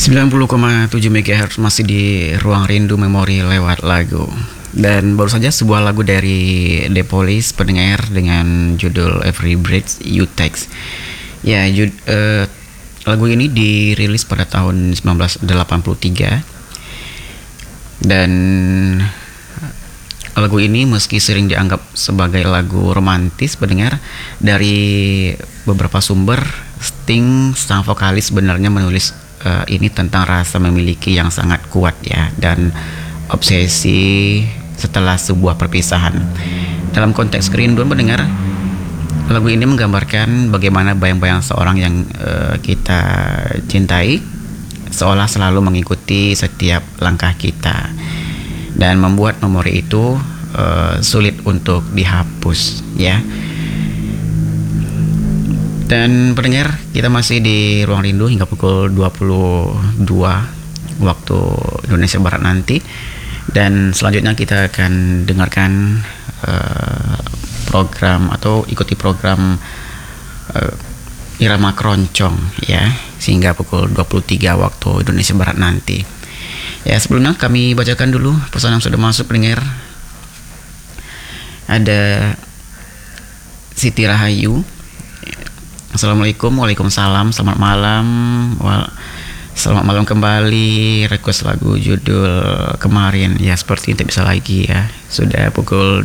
90,7 MHz masih di Ruang Rindu Memori lewat lagu. Dan baru saja sebuah lagu dari The Police pendengar dengan judul Every Breath You Take. Ya, lagu ini dirilis pada tahun 1983. Dan lagu ini meski sering dianggap sebagai lagu romantis pendengar, dari beberapa sumber Sting sang vokalis sebenarnya menulis ini tentang rasa memiliki yang sangat kuat ya, dan obsesi setelah sebuah perpisahan. Dalam konteks kerinduan pendengar, lagu ini menggambarkan bagaimana bayang-bayang seorang yang kita cintai seolah selalu mengikuti setiap langkah kita dan membuat memori itu sulit untuk dihapus ya. Dan pendengar, kita masih di Ruang Rindu hingga pukul 22 waktu Indonesia Barat nanti. Dan selanjutnya kita akan dengarkan program atau ikuti program Irama Keroncong ya, sehingga pukul 23 waktu Indonesia Barat nanti. Ya, sebelumnya kami bacakan dulu pesan yang sudah masuk pendengar. Ada Siti Rahayu. Assalamualaikum, waalaikumsalam, selamat malam. Selamat malam kembali. Request lagu judul Kemarin. Ya, seperti tidak bisa lagi ya. Sudah pukul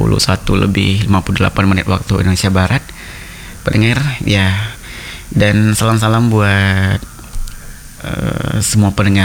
21:58 waktu Indonesia Barat pendengar ya. Dan salam-salam buat semua pendengar